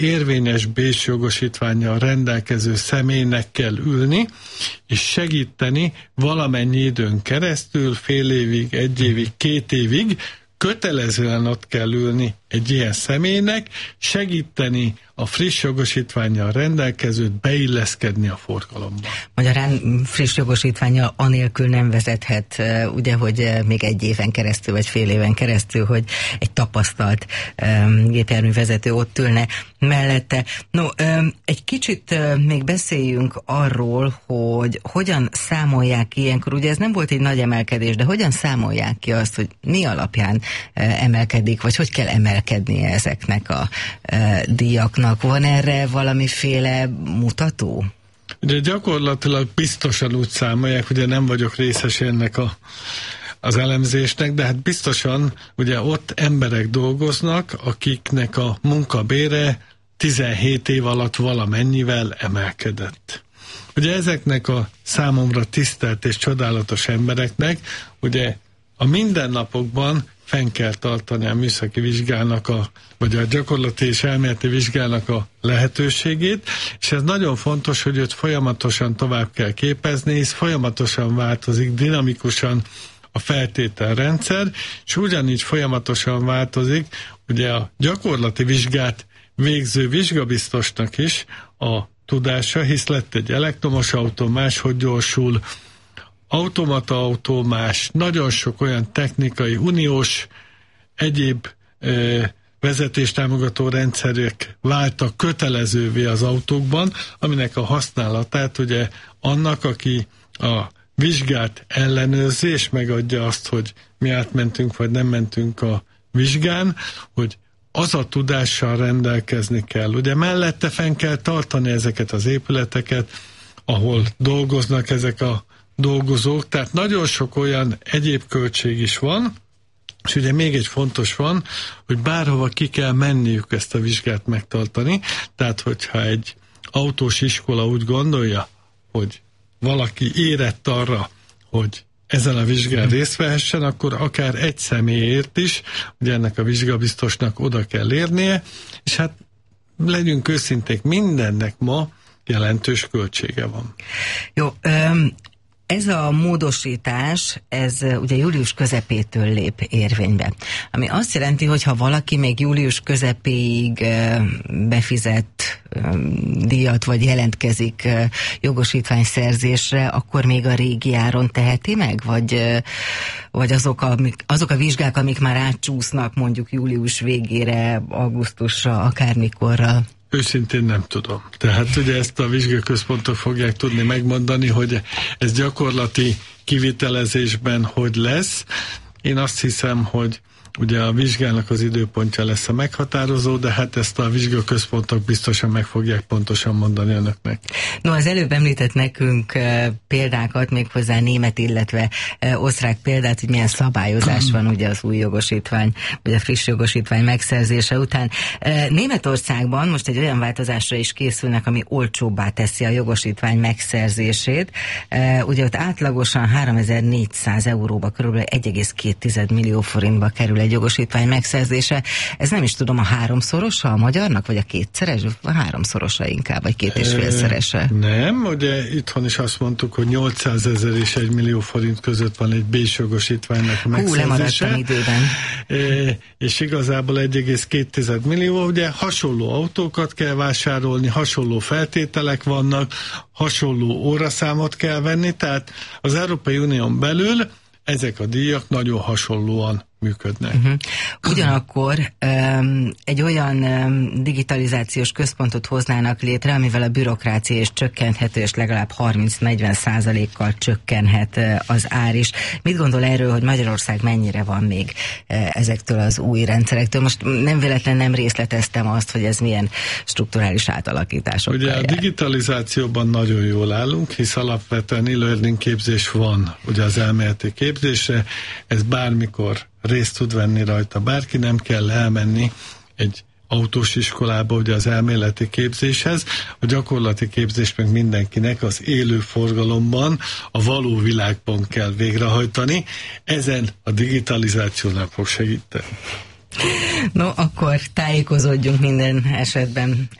érvényes B-s jogosítvánnyal rendelkező személynek kell ülni, és segíteni valamennyi időn keresztül, fél évig, 1 évig, 2 évig, kötelezően ott kell ülni egy ilyen személynek, segíteni a friss jogosítvánnyal rendelkezőt beilleszkedni a forgalomba. Magyarán friss jogosítvánnyal anélkül nem vezethet, ugye, hogy még 1 éven keresztül, vagy fél éven keresztül, hogy egy tapasztalt gépjárművezető ott ülne mellette. No, egy kicsit még beszéljünk arról, hogy hogyan számolják ki ilyenkor, ugye ez nem volt egy nagy emelkedés, de hogyan számolják ki azt, hogy mi alapján emelkedik, vagy hogy kell emelkednie ezeknek a díjaknak? Van erre valamiféle mutató? Ugye gyakorlatilag biztosan úgy számolják, ugye nem vagyok részes ennek az elemzésnek, de hát biztosan ugye ott emberek dolgoznak, akiknek a munkabére 17 év alatt valamennyivel emelkedett. Ugye ezeknek a számomra tisztelt és csodálatos embereknek ugye a mindennapokban fenn kell tartani a műszaki vizsgának vagy a gyakorlati és elméleti vizsgának a lehetőségét, és ez nagyon fontos, hogy őt folyamatosan tovább kell képezni, hisz folyamatosan változik, dinamikusan a feltételrendszer, és ugyanígy folyamatosan változik ugye a gyakorlati vizsgát végző vizsgabiztosnak is a tudása, hisz lett egy elektromos autó, máshogy gyorsul, automata autó más, nagyon sok olyan technikai, uniós, egyéb vezetéstámogató rendszerek váltak kötelezővé az autókban, aminek a használatát ugye annak, aki a vizsgát ellenőrzi, és megadja azt, hogy mi átmentünk, vagy nem mentünk a vizsgán, hogy az a tudással rendelkezni kell. Ugye mellette fenn kell tartani ezeket az épületeket, ahol dolgoznak ezek a dolgozók, tehát nagyon sok olyan egyéb költség is van, és ugye még egy fontos van, hogy bárhova ki kell menniük ezt a vizsgát megtartani, tehát hogyha egy autós iskola úgy gondolja, hogy valaki érett arra, hogy ezen a vizsgán részt vehessen, akkor akár egy személyért is, ugye ennek a vizsgabiztosnak oda kell érnie, és hát legyünk őszinték, mindennek ma jelentős költsége van. Jó, ez a módosítás, ez ugye július közepétől lép érvénybe. Ami azt jelenti, hogy ha valaki még július közepéig befizet díjat, vagy jelentkezik jogosítványszerzésre, akkor még a régi áron teheti meg? Vagy azok a vizsgák, amik már átcsúsznak mondjuk július végére, augusztusra, akármikorra? Őszintén nem tudom. Tehát ugye ezt a vizsgaközpontok fogják tudni megmondani, hogy ez gyakorlati kivitelezésben hogy lesz. Én azt hiszem, hogy ugye a vizsgának az időpontja lesz a meghatározó, de hát ezt a vizsgaközpontok biztosan meg fogják pontosan mondani önöknek. No, az előbb említett nekünk példákat, méghozzá német, illetve osztrák példát, hogy milyen szabályozás van ugye az új jogosítvány, vagy a friss jogosítvány megszerzése után. Németországban most egy olyan változásra is készülnek, ami olcsóbbá teszi a jogosítvány megszerzését. Ugye ott átlagosan 3400 euróba, körülbelül 1,2 millió forintba kerül egy jogosítvány megszerzése. Ez nem is tudom, a 3-szorosa a magyarnak, vagy a 2-szeres? A 3-szorosa inkább, vagy 2,5-szerese? Nem, ugye itthon is azt mondtuk, hogy 800 000 és 1 millió forint között van egy B-s jogosítványnak a megszerzése. Lemaradtam időben. És igazából 1,2 millió, ugye hasonló autókat kell vásárolni, hasonló feltételek vannak, hasonló óraszámot kell venni, tehát az Európai Unión belül ezek a díjak nagyon hasonlóan működnek. Ugyanakkor egy olyan digitalizációs központot hoznának létre, amivel a bürokrácia is csökkenthető, és legalább 30-40%-kal csökkenhet az ár is. Mit gondol erről, hogy Magyarország mennyire van még ezektől az új rendszerektől? Most nem véletlen nem részleteztem azt, hogy ez milyen strukturális átalakításokkal ugye jár. A digitalizációban nagyon jól állunk, hisz alapvetően e-learning képzés van, ugye az elméleti képzésre, ez bármikor részt tud venni rajta. Bárki, nem kell elmenni egy autós iskolába ugye az elméleti képzéshez, a gyakorlati képzés meg mindenkinek az élő forgalomban, a való világban kell végrehajtani. Ezen a digitalizáció nem fog segíteni. No, akkor tájékozódjunk minden esetben